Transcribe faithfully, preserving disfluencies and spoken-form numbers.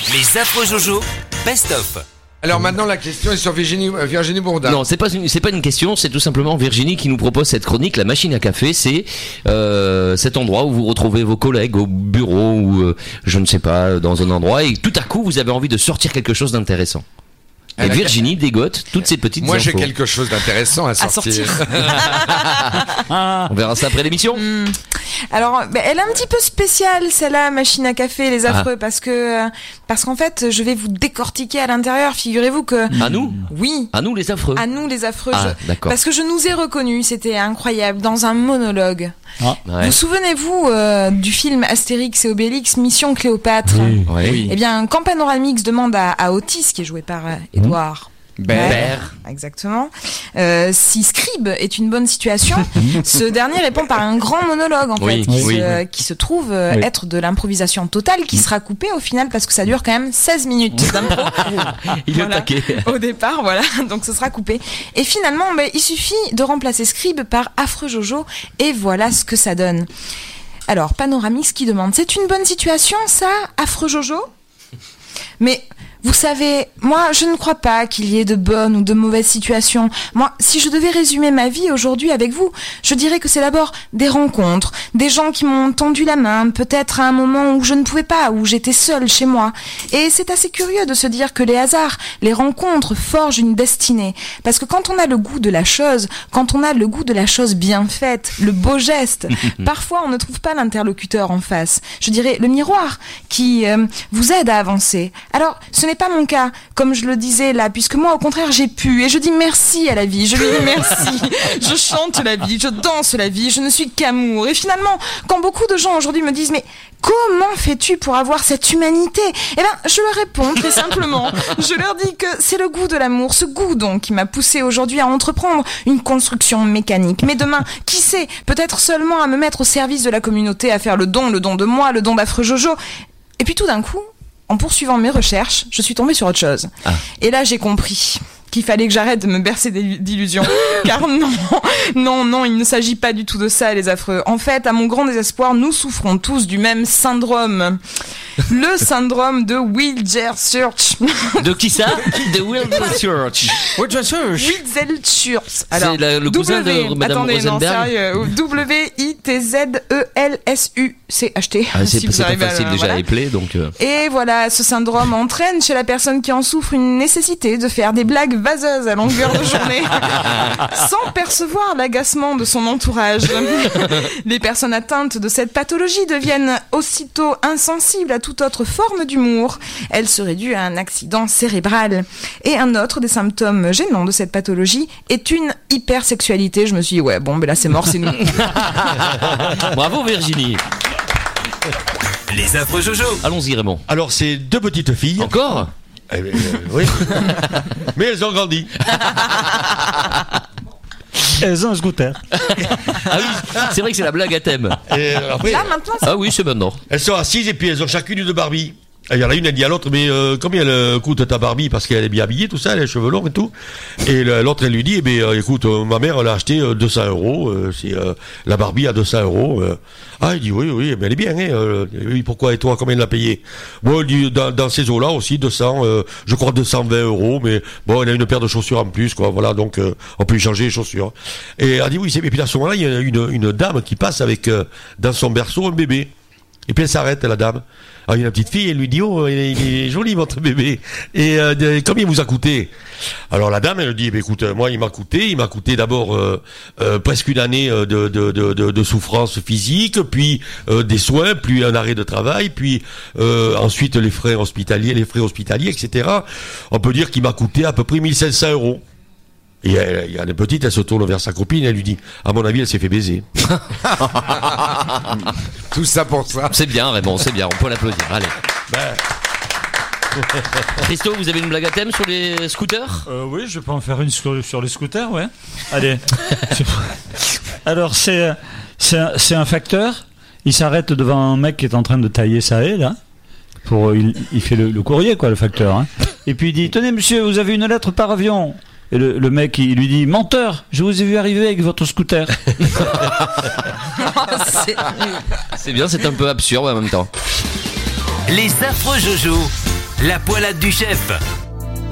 Les affreux Jojo, best-of. Alors maintenant la question est sur Virginie, Virginie Bourdin. Non, c'est pas une, c'est pas une question, c'est tout simplement Virginie qui nous propose cette chronique. La machine à café, c'est euh, cet endroit où vous retrouvez vos collègues au bureau ou euh, je ne sais pas, dans un endroit, et tout à coup vous avez envie de sortir quelque chose d'intéressant. Et Virginie dégote toutes ces petites Moi infos. j'ai quelque chose d'intéressant à sortir. À sortir. On verra ça après l'émission. Mmh. Alors, bah, elle est un petit peu spéciale, celle-là, machine à café, les affreux, ah. parce que parce qu'en fait, je vais vous décortiquer à l'intérieur. Figurez-vous que à nous, oui, à nous les affreux, à nous les affreux, ah, je... parce que je nous ai reconnus, c'était incroyable, dans un monologue. Ah, ouais. Vous souvenez-vous euh, du film Astérix et Obélix, Mission Cléopâtre? Oui. Oui. Eh bien, quand Panoramix demande à, à Otis, qui est joué par euh, Édouard. Bert. Exactement. Euh, si Scribe est une bonne situation, ce dernier répond par un grand monologue en oui, fait, qui, oui, se, oui. qui se trouve euh, oui. être de l'improvisation totale, qui sera coupé au final parce que ça dure quand même seize minutes d'impro. Il voilà. est taqué. Au départ, voilà, donc ce sera coupé. Et finalement, bah, il suffit de remplacer Scribe par Affreux Jojo et voilà ce que ça donne. Alors, Panoramix qui demande, c'est une bonne situation ça, Affreux Jojo? Mais vous savez, moi, je ne crois pas qu'il y ait de bonnes ou de mauvaises situations. Moi, si je devais résumer ma vie aujourd'hui avec vous, je dirais que c'est d'abord des rencontres, des gens qui m'ont tendu la main, peut-être à un moment où je ne pouvais pas, où j'étais seule chez moi. Et c'est assez curieux de se dire que les hasards, les rencontres forgent une destinée. Parce que quand on a le goût de la chose, quand on a le goût de la chose bien faite, le beau geste, parfois on ne trouve pas l'interlocuteur en face. Je dirais le miroir qui euh, vous aide à avancer. Alors, ce n'est pas mon cas, comme je le disais là, puisque moi au contraire j'ai pu, et je dis merci à la vie, je lui dis merci, je chante la vie, je danse la vie, je ne suis qu'amour. Et finalement, quand beaucoup de gens aujourd'hui me disent mais comment fais-tu pour avoir cette humanité? Eh ben, je leur réponds très simplement, je leur dis que c'est le goût de l'amour, ce goût donc qui m'a poussé aujourd'hui à entreprendre une construction mécanique. Mais demain, qui sait, peut-être seulement à me mettre au service de la communauté, à faire le don, le don de moi, le don d'Affreux Jojo. Et puis tout d'un coup, en poursuivant mes recherches, je suis tombée sur autre chose. Ah. Et là, j'ai compris qu'il fallait que j'arrête de me bercer d'illusions. Car non, non, non, il ne s'agit pas du tout de ça, les affreux. En fait, à mon grand désespoir, nous souffrons tous du même syndrome. Le syndrome de Wildser-Schurz. De qui ça? De Wildser-Schurz. Wildser-Schurz. Alors, c'est la, le cousin w, de Madame attendez, Rosenberg. Non, sérieux. W I T Z E L S U C H T. Ah, c'est si pas facile à, déjà voilà. à épeler, donc... Euh... Et voilà, ce syndrome entraîne chez la personne qui en souffre une nécessité de faire des blagues vaseuses à longueur de journée, sans percevoir l'agacement de son entourage. Les personnes atteintes de cette pathologie deviennent aussitôt insensibles à toute autre forme d'humour. Elle serait due à un accident cérébral. Et un autre des symptômes gênants de cette pathologie est une hypersexualité. Je me suis dit, ouais, bon, ben là c'est mort, c'est nous. Bravo Virginie. Les affreux Jojo. Allons-y Raymond. Alors c'est deux petites filles. Encore? Eh bien, euh, oui. Mais elles ont grandi. Elles ont un scooter. Ah oui, c'est vrai que c'est la blague à thème. Et après, là maintenant ah oui, c'est maintenant. Elles sont assises et puis elles ont chacune une Barbie. Il y en a une, elle dit à l'autre, mais euh, combien elle euh, coûte ta Barbie? Parce qu'elle est bien habillée, tout ça, elle a les cheveux longs et tout. Et l'autre, elle lui dit, eh bien, euh, écoute, euh, ma mère, elle a acheté euh, deux cents euros. Euh, c'est euh, la Barbie à deux cents euros. Euh. Ah, il dit, oui, oui, mais elle est bien. Hein, euh, oui, pourquoi? Et toi, combien elle l'a payé? Bon, elle dit, dans, dans ces eaux-là aussi, deux cents, euh, je crois deux cent vingt euros. Mais bon, elle a une paire de chaussures en plus, quoi. Voilà, donc euh, on peut y changer les chaussures. Et elle dit, oui, c'est. Et puis à ce moment-là, il y a une, une dame qui passe avec euh, dans son berceau un bébé. Et puis elle s'arrête, la dame. Alors il y a une petite fille, elle lui dit, oh, il est, il est joli votre bébé. Et euh, de, combien il vous a coûté? Alors la dame, elle dit, bah, écoute, moi il m'a coûté, il m'a coûté d'abord euh, euh, presque une année de, de, de, de, de souffrance physique, puis euh, des soins, puis un arrêt de travail, puis euh, ensuite les frais hospitaliers, les frais hospitaliers, et cetera. On peut dire qu'il m'a coûté à peu près mille cinq cents euros. Et il y a une petite, elle se tourne vers sa copine et elle lui dit, à mon avis, elle s'est fait baiser. Tout ça pour ça. C'est bien, Raymond, c'est bien, on peut l'applaudir. Allez. Ben... Christo, vous avez une blague à thème sur les scooters? euh, Oui, je peux en faire une sur, sur les scooters, ouais. Allez. Alors, c'est, c'est, un, c'est un facteur. Il s'arrête devant un mec qui est en train de tailler sa haie, là. Pour, il, il fait le, le courrier, quoi, le facteur. Hein. Et puis il dit, tenez, monsieur, vous avez une lettre par avion. Et le, le mec, il lui dit, menteur, je vous ai vu arriver avec votre scooter. c'est... c'est bien, c'est un peu absurde en même temps. Les affreux Jojo. La poilade du chef.